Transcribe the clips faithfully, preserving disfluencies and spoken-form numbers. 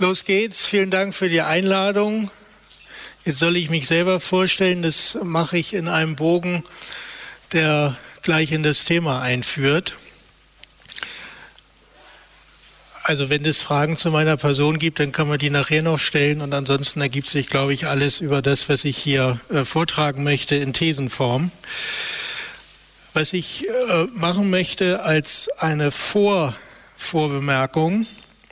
Los geht's. Vielen Dank für die Einladung. Jetzt soll ich mich selber vorstellen. Das mache ich in einem Bogen, der gleich in das Thema einführt. Also wenn es Fragen zu meiner Person gibt, dann kann man die nachher noch stellen. Und ansonsten ergibt sich, glaube ich, alles über das, was ich hier äh, vortragen möchte, in Thesenform. Was ich äh, machen möchte als eine Vor- Vorbemerkung,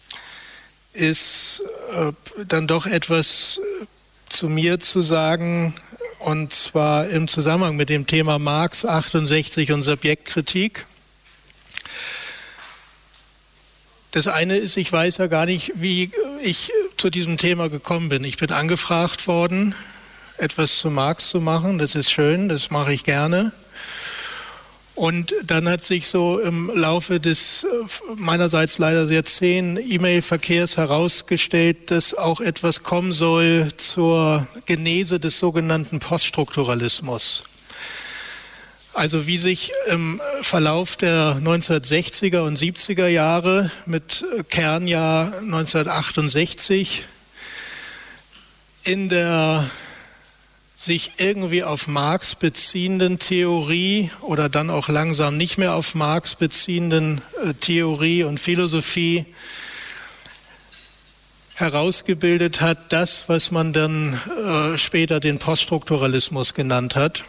ist äh, dann doch etwas äh, zu mir zu sagen, und zwar im Zusammenhang mit dem Thema Marx achtundsechzig und Subjektkritik. Das eine ist, ich weiß ja gar nicht, wie ich zu diesem Thema gekommen bin. Ich bin angefragt worden, etwas zu Marx zu machen. Das ist schön, das mache ich gerne. Und dann hat sich so im Laufe des meinerseits leider sehr zähen E-Mail-Verkehrs herausgestellt, dass auch etwas kommen soll zur Genese des sogenannten Poststrukturalismus. Also wie sich im Verlauf der neunzehnhundertsechziger und siebziger Jahre mit Kernjahr neunzehnhundertachtundsechzig in der sich irgendwie auf Marx beziehenden Theorie oder dann auch langsam nicht mehr auf Marx beziehenden äh, Theorie und Philosophie herausgebildet hat, das, was man dann äh, später den Poststrukturalismus genannt hat.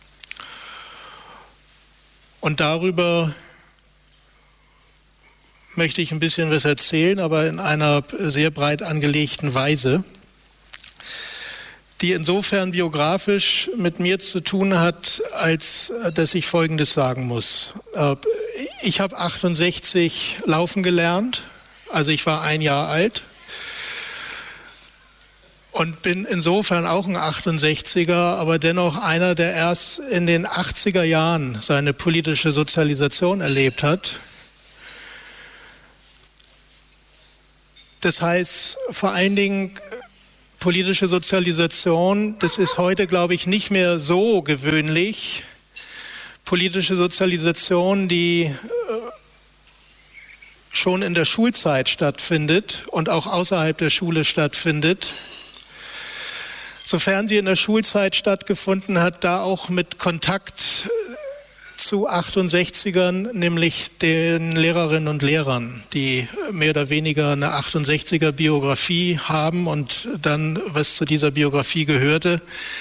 Und darüber möchte ich ein bisschen was erzählen, aber in einer sehr breit angelegten Weise, die insofern biografisch mit mir zu tun hat, als dass ich Folgendes sagen muss. Ich habe achtundsechzig laufen gelernt, also ich war ein Jahr alt und bin insofern auch ein achtundsechziger, aber dennoch einer, der erst in den achtziger Jahren seine politische Sozialisation erlebt hat. Das heißt, vor allen Dingen politische Sozialisation, das ist heute, glaube ich, nicht mehr so gewöhnlich. Politische Sozialisation, die äh, schon in der Schulzeit stattfindet und auch außerhalb der Schule stattfindet. Sofern sie in der Schulzeit stattgefunden hat, da auch mit Kontakt zu achtundsechzigern, nämlich den Lehrerinnen und Lehrern, die mehr oder weniger eine achtundsechziger Biografie haben und dann, was zu dieser Biografie gehörte,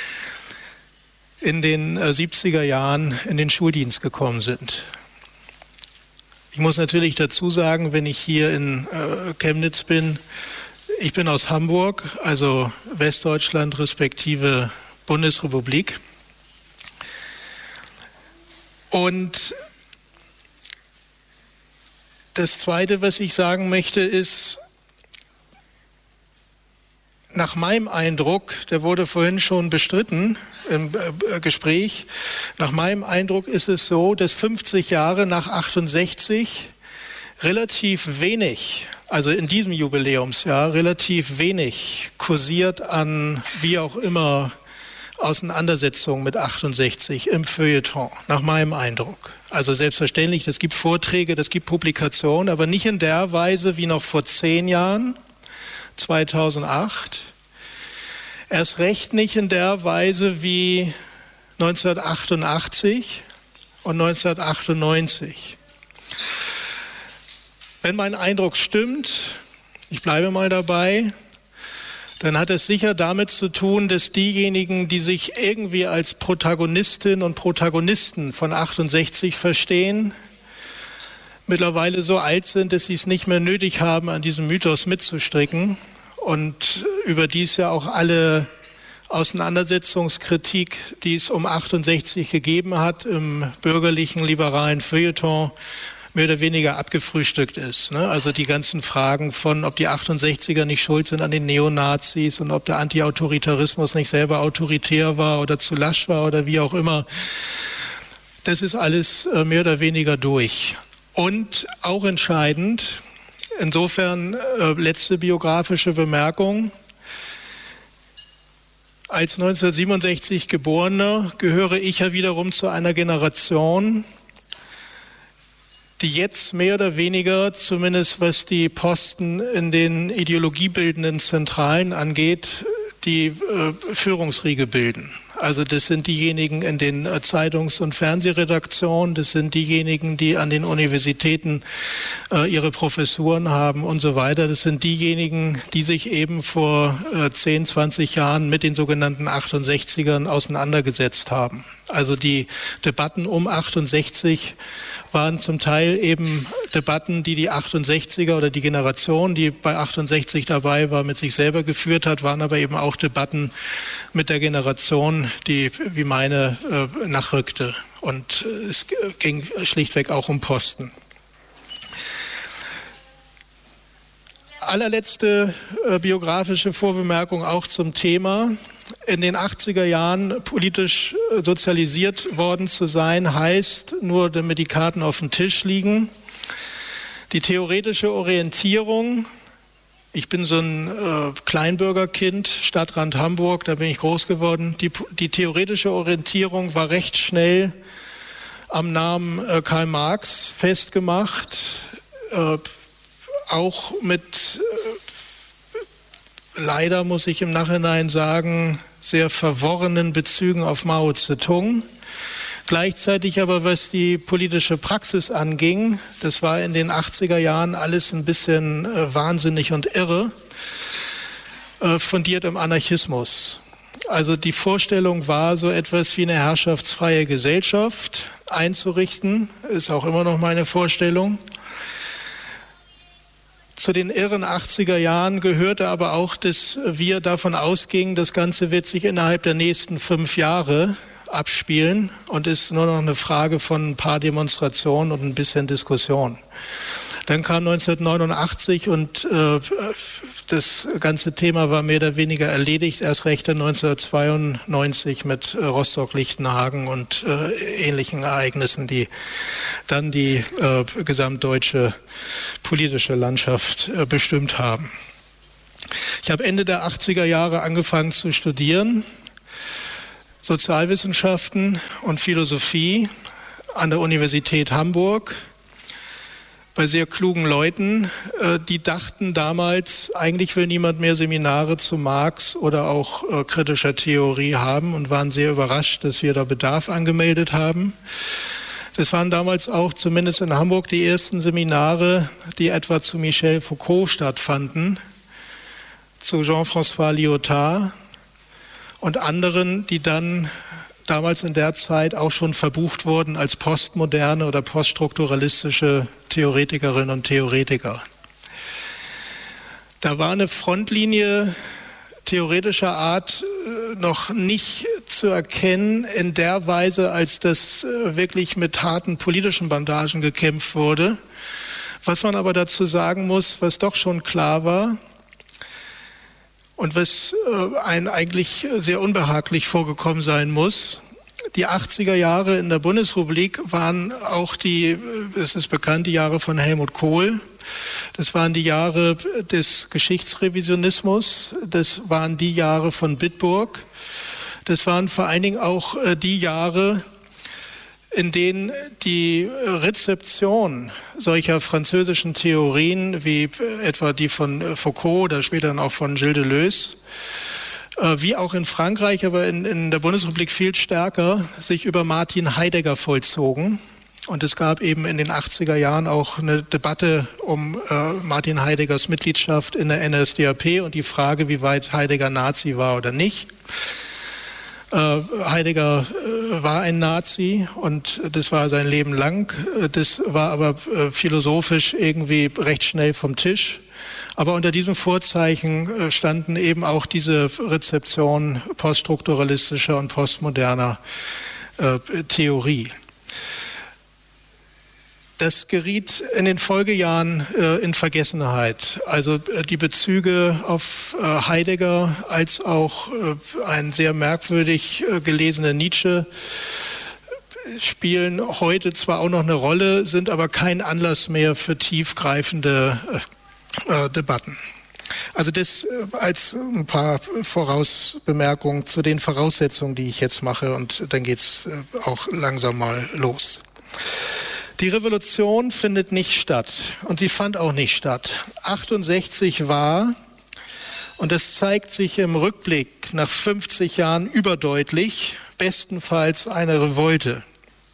in den siebziger Jahren in den Schuldienst gekommen sind. Ich muss natürlich dazu sagen, wenn ich hier in äh, Chemnitz bin, ich bin aus Hamburg, also Westdeutschland respektive Bundesrepublik. Und das Zweite, was ich sagen möchte, ist, nach meinem Eindruck, der wurde vorhin schon bestritten im Gespräch, nach meinem Eindruck ist es so, dass fünfzig Jahre nach achtundsechzig relativ wenig, also in diesem Jubiläumsjahr, relativ wenig kursiert an, wie auch immer, Auseinandersetzung mit achtundsechzig im Feuilleton, nach meinem Eindruck. Also selbstverständlich, es gibt Vorträge, es gibt Publikationen, aber nicht in der Weise wie noch vor zehn Jahren, zweitausendacht. Erst recht nicht in der Weise wie neunzehnhundertachtundachtzig und neunzehnhundertachtundneunzig. Wenn mein Eindruck stimmt, ich bleibe mal dabei, dann hat es sicher damit zu tun, dass diejenigen, die sich irgendwie als Protagonistinnen und Protagonisten von achtundsechzig verstehen, mittlerweile so alt sind, dass sie es nicht mehr nötig haben, an diesem Mythos mitzustricken und überdies ja auch alle Auseinandersetzungskritik, die es um achtundsechzig gegeben hat, im bürgerlichen, liberalen Feuilleton, mehr oder weniger abgefrühstückt ist. Ne? Also die ganzen Fragen von, ob die achtundsechziger nicht schuld sind an den Neonazis und ob der Antiautoritarismus nicht selber autoritär war oder zu lasch war oder wie auch immer, das ist alles mehr oder weniger durch. Und auch entscheidend, insofern äh, letzte biografische Bemerkung, als neunzehnhundertsiebenundsechzig Geborener gehöre ich ja wiederum zu einer Generation, die jetzt mehr oder weniger, zumindest was die Posten in den ideologiebildenden Zentralen angeht, die äh, Führungsriege bilden. Also das sind diejenigen in den äh, Zeitungs- und Fernsehredaktionen, das sind diejenigen, die an den Universitäten äh, ihre Professuren haben und so weiter. Das sind diejenigen, die sich eben vor äh, zehn, zwanzig Jahren mit den sogenannten achtundsechzigern auseinandergesetzt haben. Also die Debatten um achtundsechzig waren zum Teil eben Debatten, die die achtundsechziger oder die Generation, die bei achtundsechzig dabei war, mit sich selber geführt hat, waren aber eben auch Debatten mit der Generation, die wie meine äh, nachrückte. Und äh, es ging schlichtweg auch um Posten. Allerletzte äh, biografische Vorbemerkung auch zum Thema. In den achtziger Jahren politisch sozialisiert worden zu sein, heißt, nur damit die Karten auf dem Tisch liegen, die theoretische Orientierung, ich bin so ein äh, Kleinbürgerkind, Stadtrand Hamburg, da bin ich groß geworden, die, die theoretische Orientierung war recht schnell am Namen äh, Karl Marx festgemacht, äh, auch mit äh, leider, muss ich im Nachhinein sagen, sehr verworrenen Bezügen auf Mao Zedong. Gleichzeitig aber, was die politische Praxis anging, das war in den achtziger Jahren alles ein bisschen äh, wahnsinnig und irre, äh, fundiert im Anarchismus. Also die Vorstellung war, so etwas wie eine herrschaftsfreie Gesellschaft einzurichten, ist auch immer noch meine Vorstellung. Zu den irren achtziger Jahren gehörte aber auch, dass wir davon ausgingen, das Ganze wird sich innerhalb der nächsten fünf Jahre abspielen und ist nur noch eine Frage von ein paar Demonstrationen und ein bisschen Diskussion. Dann kam neunzehnhundertneunundachtzig und äh, das ganze Thema war mehr oder weniger erledigt, erst recht dann neunzehnhundertzweiundneunzig mit äh, Rostock-Lichtenhagen und äh, ähnlichen Ereignissen, die dann die äh, gesamtdeutsche politische Landschaft äh, bestimmt haben. Ich habe Ende der achtziger Jahre angefangen zu studieren, Sozialwissenschaften und Philosophie an der Universität Hamburg, bei sehr klugen Leuten, die dachten damals, eigentlich will niemand mehr Seminare zu Marx oder auch äh, kritischer Theorie haben und waren sehr überrascht, dass wir da Bedarf angemeldet haben. Das waren damals auch zumindest in Hamburg die ersten Seminare, die etwa zu Michel Foucault stattfanden, zu Jean-François Lyotard und anderen, die dann damals in der Zeit auch schon verbucht wurden als postmoderne oder poststrukturalistische Theoretikerinnen und Theoretiker. Da war eine Frontlinie theoretischer Art noch nicht zu erkennen in der Weise, als das wirklich mit harten politischen Bandagen gekämpft wurde. Was man aber dazu sagen muss, was doch schon klar war, und was äh, einem eigentlich sehr unbehaglich vorgekommen sein muss, die achtziger Jahre in der Bundesrepublik waren auch die, es ist bekannt, die Jahre von Helmut Kohl. Das waren die Jahre des Geschichtsrevisionismus, das waren die Jahre von Bitburg. Das waren vor allen Dingen auch äh, die Jahre, in denen die Rezeption solcher französischen Theorien wie etwa die von Foucault oder später dann auch von Gilles Deleuze, wie auch in Frankreich, aber in, in der Bundesrepublik viel stärker, sich über Martin Heidegger vollzogen. Und es gab eben in den achtziger Jahren auch eine Debatte um äh, Martin Heideggers Mitgliedschaft in der N S D A P und die Frage, wie weit Heidegger Nazi war oder nicht. Heidegger war ein Nazi und das war sein Leben lang. Das war aber philosophisch irgendwie recht schnell vom Tisch. Aber unter diesem Vorzeichen standen eben auch diese Rezeption poststrukturalistischer und postmoderner Theorie. Das geriet in den Folgejahren äh, in Vergessenheit. Also äh, die Bezüge auf äh, Heidegger als auch äh, ein sehr merkwürdig äh, gelesener Nietzsche spielen heute zwar auch noch eine Rolle, sind aber kein Anlass mehr für tiefgreifende äh, äh, Debatten. Also das äh, als ein paar Vorausbemerkungen zu den Voraussetzungen, die ich jetzt mache, und dann geht's äh, auch langsam mal los. Die Revolution findet nicht statt und sie fand auch nicht statt. achtundsechzig war, und das zeigt sich im Rückblick nach fünfzig Jahren überdeutlich, bestenfalls eine Revolte.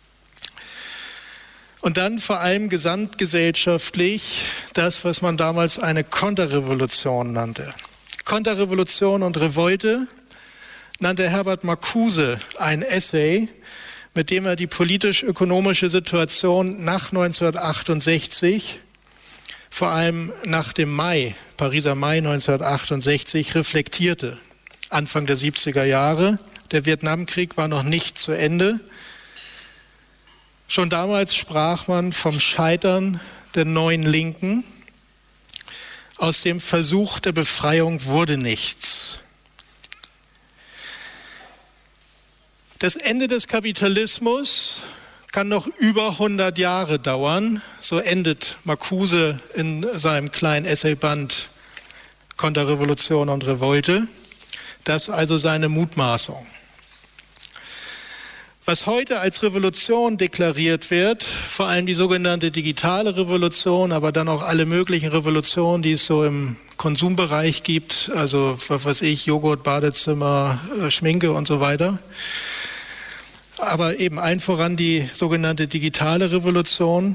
Und dann vor allem gesamtgesellschaftlich das, was man damals eine Konterrevolution nannte. Konterrevolution und Revolte nannte Herbert Marcuse ein Essay, mit dem er die politisch-ökonomische Situation nach neunzehnhundertachtundsechzig, vor allem nach dem Mai, Pariser Mai neunzehnhundertachtundsechzig, reflektierte. Anfang der siebziger Jahre, der Vietnamkrieg war noch nicht zu Ende. Schon damals sprach man vom Scheitern der neuen Linken. Aus dem Versuch der Befreiung wurde nichts. Das Ende des Kapitalismus kann noch über hundert Jahre dauern. So endet Marcuse in seinem kleinen Essayband Konterrevolution und Revolte. Das also seine Mutmaßung. Was heute als Revolution deklariert wird, vor allem die sogenannte digitale Revolution, aber dann auch alle möglichen Revolutionen, die es so im Konsumbereich gibt, also was weiß ich, Joghurt, Badezimmer, Schminke und so weiter. Aber eben allen voran die sogenannte digitale Revolution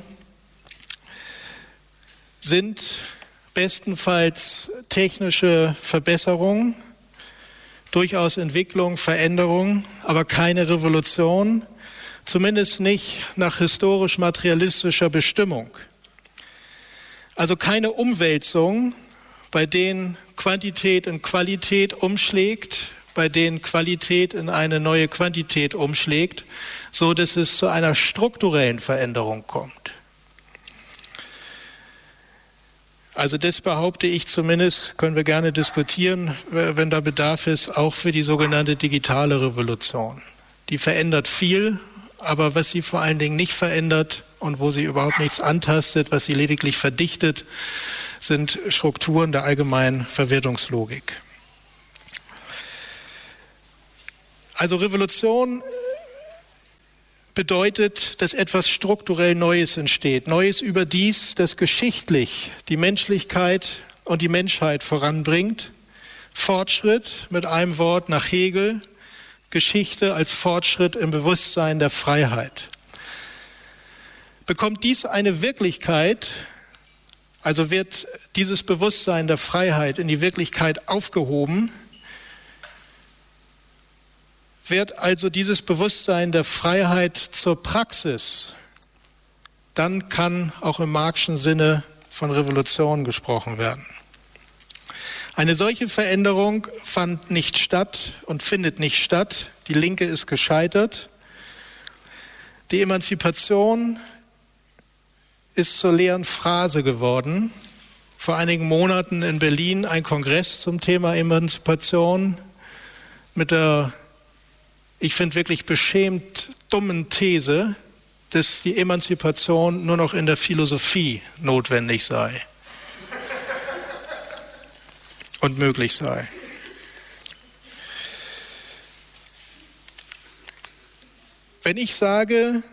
sind bestenfalls technische Verbesserungen, durchaus Entwicklung, Veränderung, aber keine Revolution, zumindest nicht nach historisch-materialistischer Bestimmung. Also keine Umwälzung, bei denen Quantität in Qualität umschlägt, bei denen Qualität in eine neue Quantität umschlägt, so dass es zu einer strukturellen Veränderung kommt. Also das behaupte ich zumindest, können wir gerne diskutieren, wenn da Bedarf ist, auch für die sogenannte digitale Revolution. Die verändert viel, aber was sie vor allen Dingen nicht verändert und wo sie überhaupt nichts antastet, was sie lediglich verdichtet, sind Strukturen der allgemeinen Verwertungslogik. Also Revolution bedeutet, dass etwas strukturell Neues entsteht. Neues überdies, das geschichtlich die Menschlichkeit und die Menschheit voranbringt. Fortschritt mit einem Wort nach Hegel, Geschichte als Fortschritt im Bewusstsein der Freiheit. Bekommt dies eine Wirklichkeit, also wird dieses Bewusstsein der Freiheit in die Wirklichkeit aufgehoben, wird also dieses Bewusstsein der Freiheit zur Praxis, dann kann auch im Marxischen Sinne von Revolution gesprochen werden. Eine solche Veränderung fand nicht statt und findet nicht statt. Die Linke ist gescheitert. Die Emanzipation ist zur leeren Phrase geworden. Vor einigen Monaten in Berlin ein Kongress zum Thema Emanzipation mit der, ich finde wirklich beschämt dummen These, dass die Emanzipation nur noch in der Philosophie notwendig sei und möglich sei. Wenn ich sage,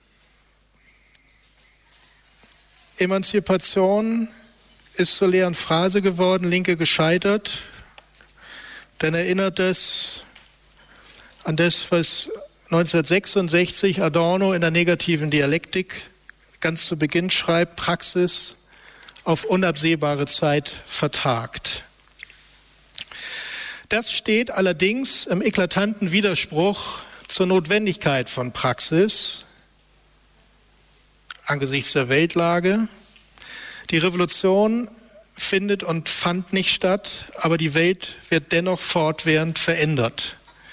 Emanzipation ist zur leeren Phrase geworden, Linke gescheitert, dann erinnert das an das, was neunzehnhundertsechsundsechzig Adorno in der negativen Dialektik ganz zu Beginn schreibt, Praxis auf unabsehbare Zeit vertagt. Das steht allerdings im eklatanten Widerspruch zur Notwendigkeit von Praxis angesichts der Weltlage. Die Revolution findet und fand nicht statt, aber die Welt wird dennoch fortwährend verändert.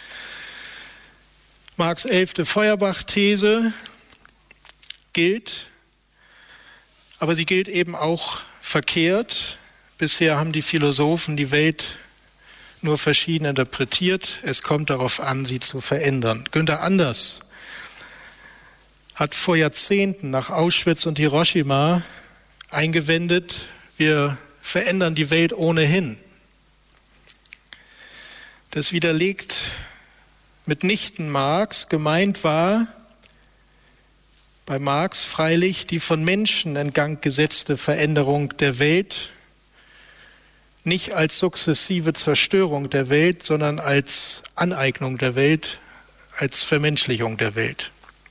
Marx' elfte Feuerbach-These gilt, aber sie gilt eben auch verkehrt. Bisher haben die Philosophen die Welt nur verschieden interpretiert. Es kommt darauf an, sie zu verändern. Günter Anders hat vor Jahrzehnten nach Auschwitz und Hiroshima eingewendet, wir verändern die Welt ohnehin. Das widerlegt mitnichten Marx. Gemeint war, Bei Marx freilich die von Menschen in Gang gesetzte Veränderung der Welt, nicht als sukzessive Zerstörung der Welt, sondern als Aneignung der Welt, als Vermenschlichung der Welt.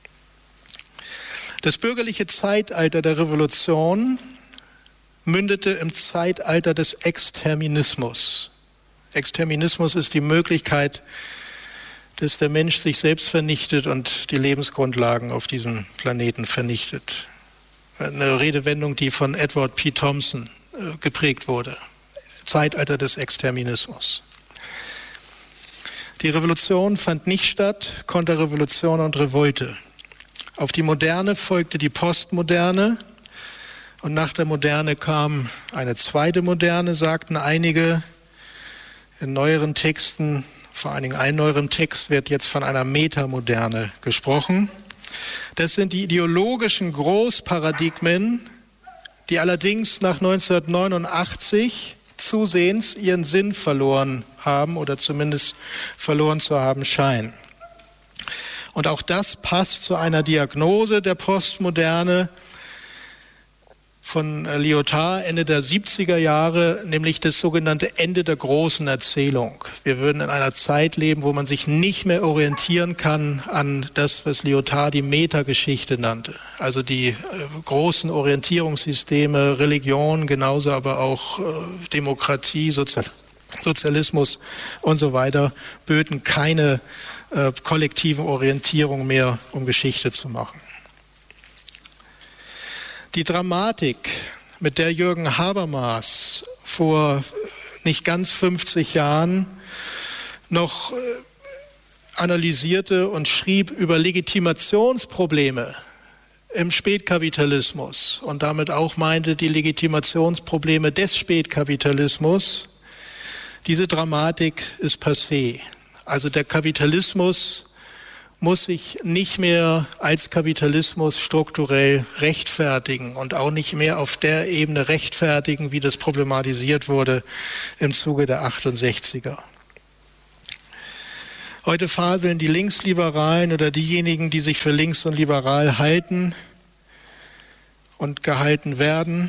Das bürgerliche Zeitalter der Revolution mündete im Zeitalter des Exterminismus. Exterminismus ist die Möglichkeit, dass der Mensch sich selbst vernichtet und die Lebensgrundlagen auf diesem Planeten vernichtet. Eine Redewendung, die von Edward P. Thompson äh, geprägt wurde. Zeitalter des Exterminismus. Die Revolution fand nicht statt, Konterrevolution und Revolte. Auf die Moderne folgte die Postmoderne und nach der Moderne kam eine zweite Moderne, sagten einige. In neueren Texten, vor allen Dingen ein neuerem Text, wird jetzt von einer Metamoderne gesprochen. Das sind die ideologischen Großparadigmen, die allerdings nach neunzehnhundertneunundachtzig zusehends ihren Sinn verloren haben oder zumindest verloren zu haben scheinen. Und auch das passt zu einer Diagnose der Postmoderne von Lyotard Ende der siebziger Jahre, nämlich das sogenannte Ende der großen Erzählung. Wir würden in einer Zeit leben, wo man sich nicht mehr orientieren kann an das, was Lyotard die Metageschichte nannte. Also die äh, großen Orientierungssysteme, Religion, genauso aber auch äh, Demokratie, Sozial- Sozialismus und so weiter, böten keine äh, kollektive Orientierung mehr, um Geschichte zu machen. Die Dramatik, mit der Jürgen Habermas vor nicht ganz fünfzig Jahren noch analysierte und schrieb über Legitimationsprobleme im Spätkapitalismus und damit auch meinte die Legitimationsprobleme des Spätkapitalismus, diese Dramatik ist passé. Also der Kapitalismus muss sich nicht mehr als Kapitalismus strukturell rechtfertigen und auch nicht mehr auf der Ebene rechtfertigen, wie das problematisiert wurde im Zuge der achtundsechziger. Heute faseln die Linksliberalen oder diejenigen, die sich für links und liberal halten und gehalten werden,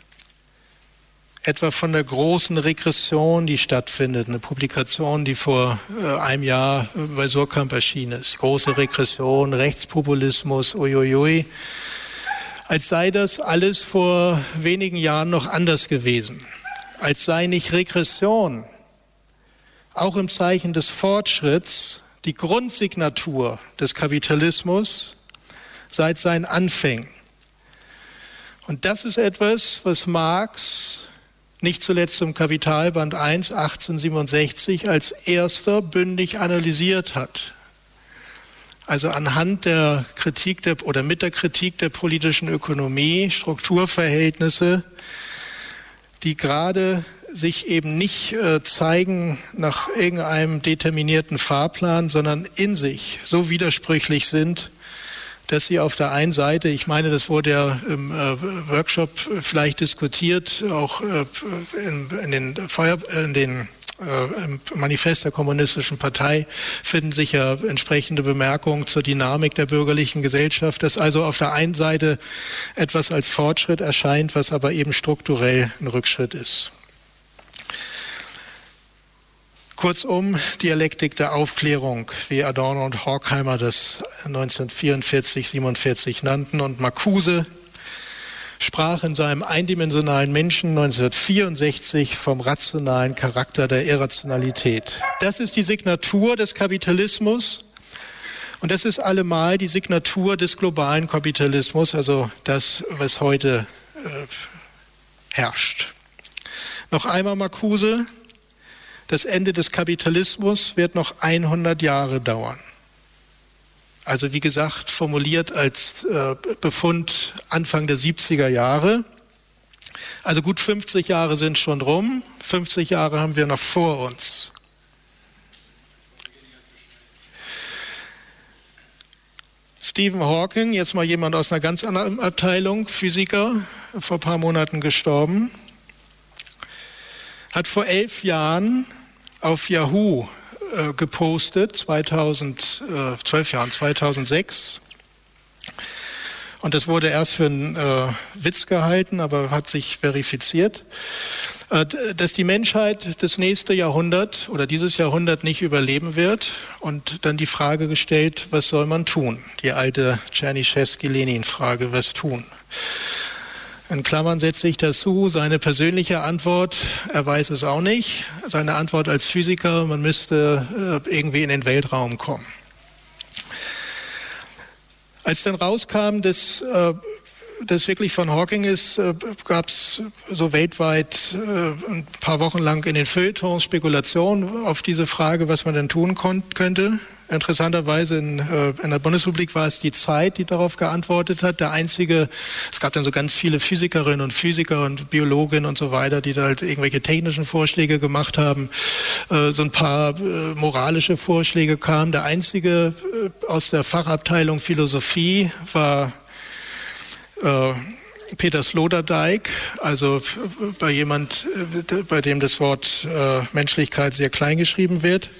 etwa von der großen Regression, die stattfindet. Eine Publikation, die vor äh, einem Jahr bei Surkamp erschienen ist. Große Regression, Rechtspopulismus, uiuiui. Als sei das alles vor wenigen Jahren noch anders gewesen. Als sei nicht Regression, auch im Zeichen des Fortschritts, die Grundsignatur des Kapitalismus seit seinen Anfängen. Und das ist etwas, was Marx nicht zuletzt im Kapital Band eins achtzehnhundertsiebenundsechzig als erster bündig analysiert hat. Also anhand der Kritik der, oder mit der Kritik der politischen Ökonomie, Strukturverhältnisse, die gerade sich eben nicht äh, zeigen nach irgendeinem determinierten Fahrplan, sondern in sich so widersprüchlich sind, dass sie auf der einen Seite, ich meine, das wurde ja im äh, Workshop vielleicht diskutiert, auch äh, in, in den, Feuer, in den äh, im Manifest der Kommunistischen Partei finden sich ja entsprechende Bemerkungen zur Dynamik der bürgerlichen Gesellschaft, dass also auf der einen Seite etwas als Fortschritt erscheint, was aber eben strukturell ein Rückschritt ist. Kurzum, Dialektik der Aufklärung, wie Adorno und Horkheimer das neunzehnhundertvierundvierzig, siebenundvierzig nannten. Und Marcuse sprach in seinem eindimensionalen Menschen neunzehnhundertvierundsechzig vom rationalen Charakter der Irrationalität. Das ist die Signatur des Kapitalismus und das ist allemal die Signatur des globalen Kapitalismus, also das, was heute äh, herrscht. Noch einmal Marcuse. Das Ende des Kapitalismus wird noch hundert Jahre dauern. Also wie gesagt, formuliert als äh, Befund Anfang der siebziger Jahre. Also gut fünfzig Jahre sind schon rum, fünfzig Jahre haben wir noch vor uns. Stephen Hawking, jetzt mal jemand aus einer ganz anderen Abteilung, Physiker, vor ein paar Monaten gestorben, hat vor elf Jahren auf Yahoo äh, gepostet, zweitausendzwölf Jahren, zweitausendsechs. Und das wurde erst für einen äh, Witz gehalten, aber hat sich verifiziert, äh, dass die Menschheit das nächste Jahrhundert oder dieses Jahrhundert nicht überleben wird. Und dann die Frage gestellt, was soll man tun? Die alte Tschernyschewski-Lenin-Frage, was tun? In Klammern setze ich dazu seine persönliche Antwort, er weiß es auch nicht. Seine Antwort als Physiker, man müsste äh, irgendwie in den Weltraum kommen. Als dann rauskam, dass äh, das wirklich von Hawking ist, äh, gab es so weltweit äh, ein paar Wochen lang in den Feuilletons Spekulationen auf diese Frage, was man denn tun könnte. Interessanterweise in, äh, in der Bundesrepublik war es die Zeit, die darauf geantwortet hat. Der einzige, es gab dann so ganz viele Physikerinnen und Physiker und Biologinnen und so weiter, die da halt irgendwelche technischen Vorschläge gemacht haben. Äh, so ein paar äh, moralische Vorschläge kamen. Der einzige äh, aus der Fachabteilung Philosophie war äh, Peter Sloterdijk, also bei jemand, äh, bei dem das Wort äh, Menschlichkeit sehr klein geschrieben wird.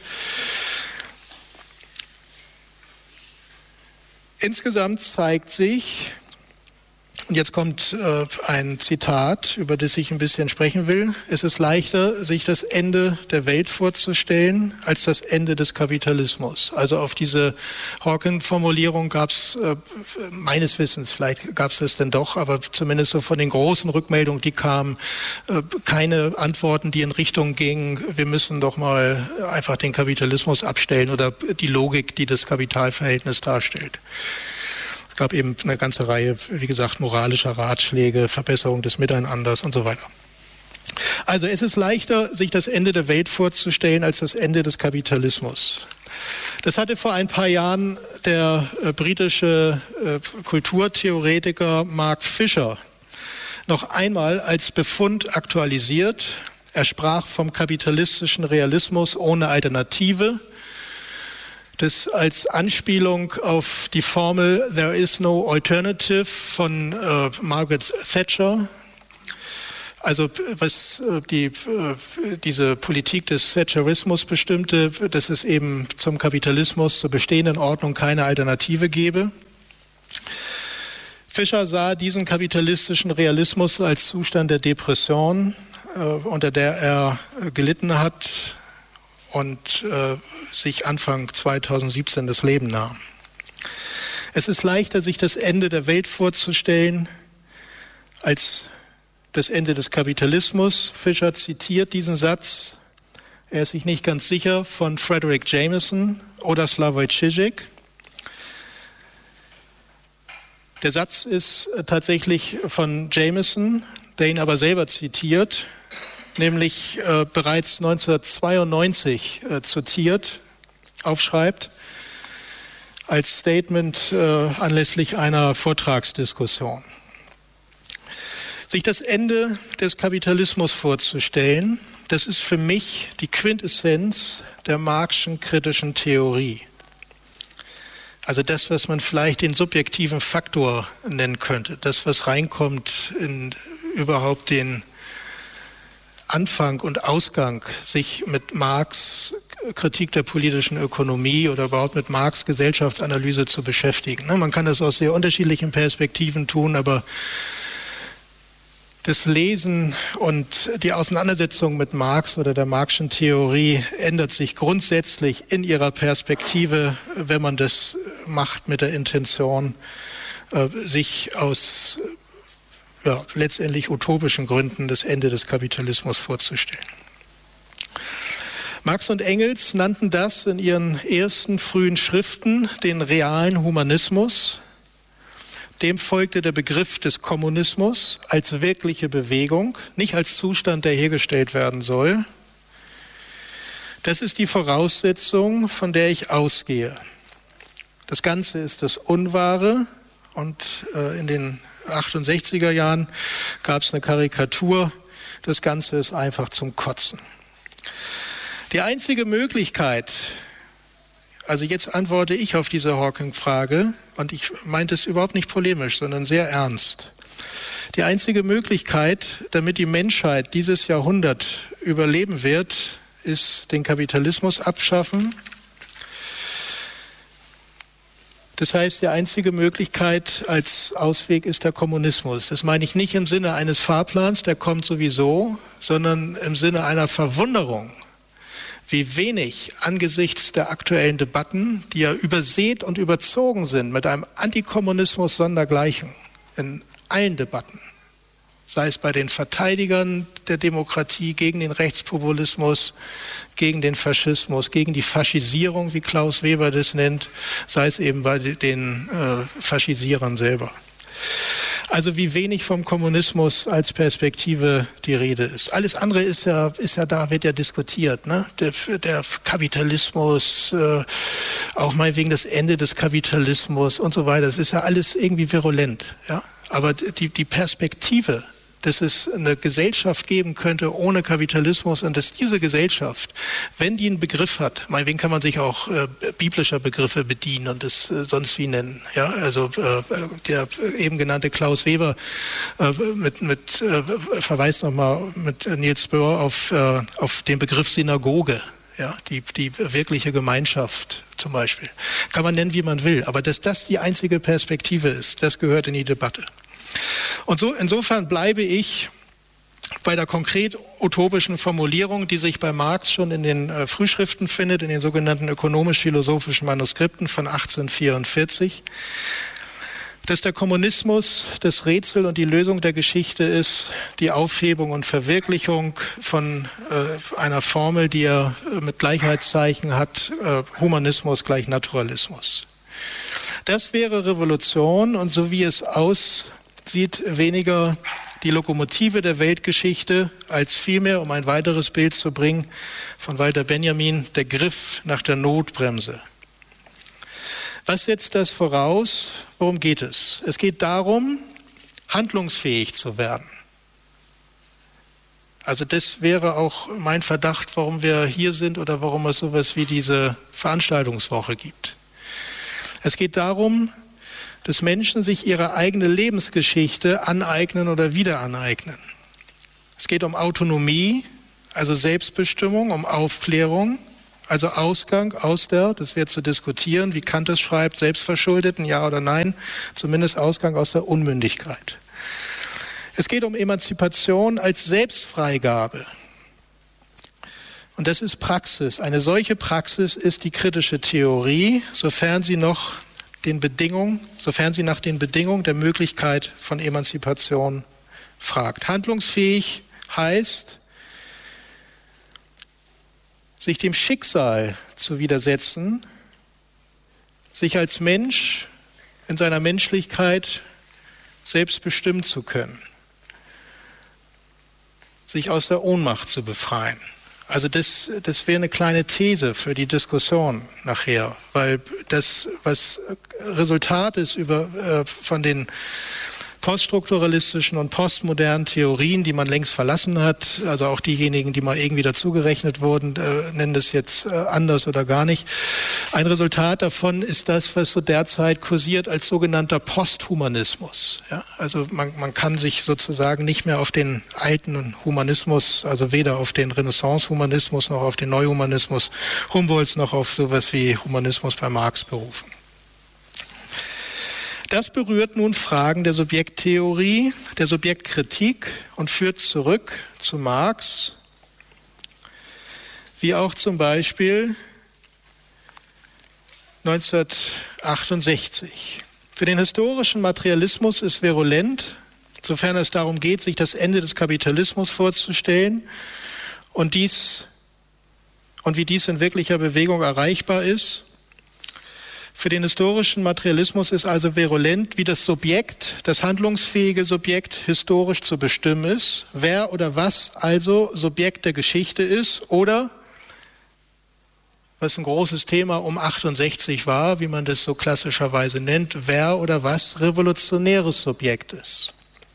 Insgesamt zeigt sich, und jetzt kommt äh, ein Zitat, über das ich ein bisschen sprechen will, es ist leichter, sich das Ende der Welt vorzustellen, als das Ende des Kapitalismus. Also auf diese Hawking-Formulierung gab es, äh, meines Wissens, vielleicht gab es das denn doch, aber zumindest so von den großen Rückmeldungen, die kamen, äh, keine Antworten, die in Richtung gingen, wir müssen doch mal einfach den Kapitalismus abstellen oder die Logik, die das Kapitalverhältnis darstellt. Es gab eben eine ganze Reihe, wie gesagt, moralischer Ratschläge, Verbesserung des Miteinanders und so weiter. Also es ist leichter, sich das Ende der Welt vorzustellen, als das Ende des Kapitalismus. Das hatte vor ein paar Jahren der äh, britische äh, Kulturtheoretiker Mark Fisher noch einmal als Befund aktualisiert. Er sprach vom kapitalistischen Realismus ohne Alternative. Das als Anspielung auf die Formel There is no alternative von äh, Margaret Thatcher. Also was äh, die, äh, diese Politik des Thatcherismus bestimmte, dass es eben zum Kapitalismus, zur bestehenden Ordnung keine Alternative gebe. Fischer sah diesen kapitalistischen Realismus als Zustand der Depression, äh, unter der er äh, gelitten hat, und äh, sich Anfang zweitausendsiebzehn das Leben nahm. Es ist leichter, sich das Ende der Welt vorzustellen, als das Ende des Kapitalismus. Fischer zitiert diesen Satz, er ist sich nicht ganz sicher, von Frederick Jameson oder Slavoj Žižek. Der Satz ist tatsächlich von Jameson, der ihn aber selber zitiert, nämlich äh, bereits neunzehnhundertzweiundneunzig äh, zitiert, aufschreibt, als Statement äh, anlässlich einer Vortragsdiskussion. Sich das Ende des Kapitalismus vorzustellen, das ist für mich die Quintessenz der Marx'schen kritischen Theorie. Also das, was man vielleicht den subjektiven Faktor nennen könnte, das, was reinkommt in überhaupt den Anfang und Ausgang, sich mit Marx Kritik der politischen Ökonomie oder überhaupt mit Marx Gesellschaftsanalyse zu beschäftigen. Man kann das aus sehr unterschiedlichen Perspektiven tun, aber das Lesen und die Auseinandersetzung mit Marx oder der Marx'schen Theorie ändert sich grundsätzlich in ihrer Perspektive, wenn man das macht mit der Intention, sich aus ja, letztendlich utopischen Gründen das Ende des Kapitalismus vorzustellen. Marx und Engels nannten das in ihren ersten frühen Schriften den realen Humanismus. Dem folgte der Begriff des Kommunismus als wirkliche Bewegung, nicht als Zustand, der hergestellt werden soll. Das ist die Voraussetzung, von der ich ausgehe. Das Ganze ist das Unwahre und äh, in den achtundsechziger Jahren gab es eine Karikatur, das Ganze ist einfach zum Kotzen. Die einzige Möglichkeit, also jetzt antworte ich auf diese Hawking-Frage, und ich meinte es überhaupt nicht polemisch, sondern sehr ernst. Die einzige Möglichkeit, damit die Menschheit dieses Jahrhundert überleben wird, ist den Kapitalismus abschaffen. Das heißt, die einzige Möglichkeit als Ausweg ist der Kommunismus. Das meine ich nicht im Sinne eines Fahrplans, der kommt sowieso, sondern im Sinne einer Verwunderung, wie wenig angesichts der aktuellen Debatten, die ja übersät und überzogen sind mit einem Antikommunismus sondergleichen in allen Debatten, sei es bei den Verteidigern der Demokratie gegen den Rechtspopulismus, gegen den Faschismus, gegen die Faschisierung, wie Klaus Weber das nennt, sei es eben bei den äh, Faschisierern selber. Also wie wenig vom Kommunismus als Perspektive die Rede ist. Alles andere ist ja, ist ja da, wird ja diskutiert. Ne? Der, der Kapitalismus, äh, auch mal wegen des Ende des Kapitalismus und so weiter. Das ist ja alles irgendwie virulent. Ja? Aber die, die Perspektive, dass es eine Gesellschaft geben könnte ohne Kapitalismus und dass diese Gesellschaft, wenn die einen Begriff hat, meinetwegen kann man sich auch äh, biblischer Begriffe bedienen und das äh, sonst wie nennen. Ja, also äh, der eben genannte Klaus Weber äh, mit, mit äh, verweist nochmal mit Niels Bohr auf, äh, auf den Begriff Synagoge. Ja, die, die wirkliche Gemeinschaft zum Beispiel. Kann man nennen, wie man will. Aber dass das die einzige Perspektive ist, das gehört in die Debatte. Und so, insofern bleibe ich bei der konkret utopischen Formulierung, die sich bei Marx schon in den äh, Frühschriften findet, in den sogenannten ökonomisch-philosophischen Manuskripten von achtzehnhundertvierundvierzig, dass der Kommunismus das Rätsel und die Lösung der Geschichte ist, die Aufhebung und Verwirklichung von äh, einer Formel, die er äh, mit Gleichheitszeichen hat, äh, Humanismus gleich Naturalismus. Das wäre Revolution und so wie es aussieht, weniger die Lokomotive der Weltgeschichte, als vielmehr, um ein weiteres Bild zu bringen, von Walter Benjamin, der Griff nach der Notbremse. Was setzt das voraus? Worum geht es? Es geht darum, handlungsfähig zu werden. Also das wäre auch mein Verdacht, warum wir hier sind oder warum es sowas wie diese Veranstaltungswoche gibt. Es geht darum, dass Menschen sich ihre eigene Lebensgeschichte aneignen oder wieder aneignen. Es geht um Autonomie, also Selbstbestimmung, um Aufklärung, also Ausgang aus der, das wird zu diskutieren, wie Kant es schreibt, selbstverschuldeten, ja oder nein, zumindest Ausgang aus der Unmündigkeit. Es geht um Emanzipation als Selbstfreigabe. Und das ist Praxis. Eine solche Praxis ist die kritische Theorie, sofern sie noch den Bedingungen, sofern sie nach den Bedingungen der Möglichkeit von Emanzipation fragt. Handlungsfähig heißt, sich dem Schicksal zu widersetzen, sich als Mensch in seiner Menschlichkeit selbst bestimmen zu können, sich aus der Ohnmacht zu befreien. Also das, das wäre eine kleine These für die Diskussion nachher, weil das, was Resultat ist über, äh, von den poststrukturalistischen und postmodernen Theorien, die man längst verlassen hat, also auch diejenigen, die mal irgendwie dazugerechnet wurden, äh, nennen das jetzt äh, anders oder gar nicht. Ein Resultat davon ist das, was so derzeit kursiert als sogenannter Posthumanismus. Ja? Also man, man kann sich sozusagen nicht mehr auf den alten Humanismus, also weder auf den Renaissance-Humanismus noch auf den Neuhumanismus Humboldts noch auf sowas wie Humanismus bei Marx berufen. Das berührt nun Fragen der Subjekttheorie, der Subjektkritik und führt zurück zu Marx, wie auch zum Beispiel neunzehnhundertachtundsechzig. Für den historischen Materialismus ist virulent, sofern es darum geht, sich das Ende des Kapitalismus vorzustellen und, dies, und wie dies in wirklicher Bewegung erreichbar ist. Für den historischen Materialismus ist also virulent, wie das Subjekt, das handlungsfähige Subjekt historisch zu bestimmen ist, wer oder was also Subjekt der Geschichte ist oder, was ein großes Thema um achtundsechzig war, wie man das so klassischerweise nennt, wer oder was revolutionäres Subjekt ist.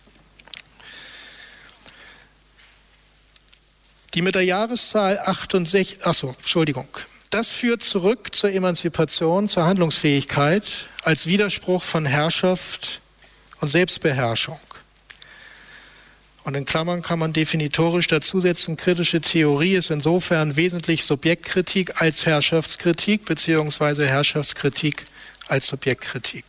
Die mit der Jahreszahl achtundsechzig, achso, Entschuldigung. Das führt zurück zur Emanzipation, zur Handlungsfähigkeit als Widerspruch von Herrschaft und Selbstbeherrschung. Und in Klammern kann man definitorisch dazusetzen, kritische Theorie ist insofern wesentlich Subjektkritik als Herrschaftskritik beziehungsweise Herrschaftskritik als Subjektkritik.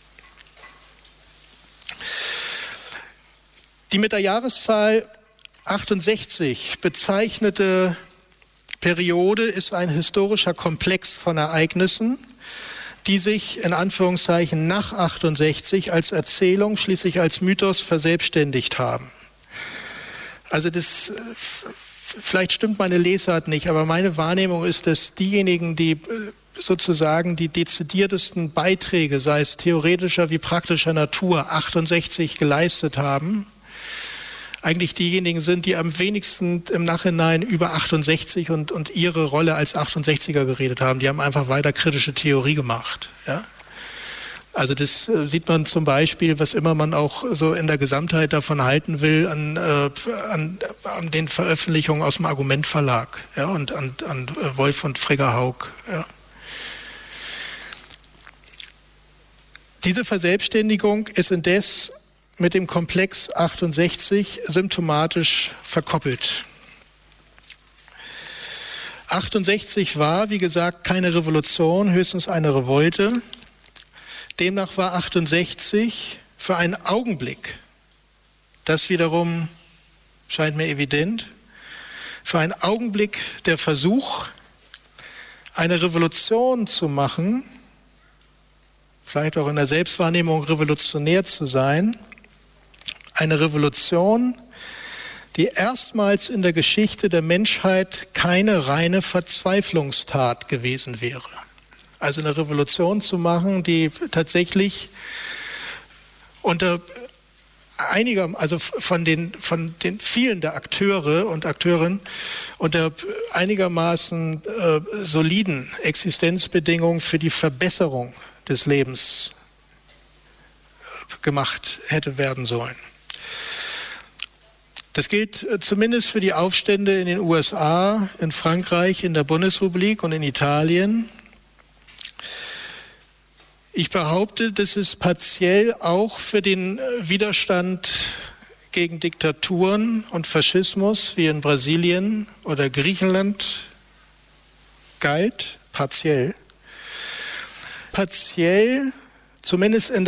Die mit der Jahreszahl achtundsechzig bezeichnete Periode ist ein historischer Komplex von Ereignissen, die sich in Anführungszeichen nach achtundsechzig als Erzählung, schließlich als Mythos verselbstständigt haben. Also das, vielleicht stimmt meine Lesart nicht, aber meine Wahrnehmung ist, dass diejenigen, die sozusagen die dezidiertesten Beiträge, sei es theoretischer wie praktischer Natur, achtundsechzig geleistet haben, eigentlich diejenigen sind, die am wenigsten im Nachhinein über achtundsechzig und, und ihre Rolle als achtundsechziger geredet haben. Die haben einfach weiter kritische Theorie gemacht. Ja? Also das äh, sieht man zum Beispiel, was immer man auch so in der Gesamtheit davon halten will, an, äh, an, an den Veröffentlichungen aus dem Argumentverlag, ja? Und an, an Wolf und Frigga Haug. Ja? Diese Verselbstständigung ist indes mit dem Komplex achtundsechzig symptomatisch verkoppelt. achtundsechzig war, wie gesagt, keine Revolution, höchstens eine Revolte. Demnach war achtundsechzig für einen Augenblick, das wiederum scheint mir evident, für einen Augenblick der Versuch, eine Revolution zu machen, vielleicht auch in der Selbstwahrnehmung revolutionär zu sein, eine Revolution, die erstmals in der Geschichte der Menschheit keine reine Verzweiflungstat gewesen wäre. Also eine Revolution zu machen, die tatsächlich unter einiger, also von den, von den vielen der Akteure und Akteurinnen unter einigermaßen äh, soliden Existenzbedingungen für die Verbesserung des Lebens gemacht hätte werden sollen. Das gilt zumindest für die Aufstände in den U S A, in Frankreich, in der Bundesrepublik und in Italien. Ich behaupte, dass es partiell auch für den Widerstand gegen Diktaturen und Faschismus wie in Brasilien oder Griechenland galt, partiell. Partiell, zumindest in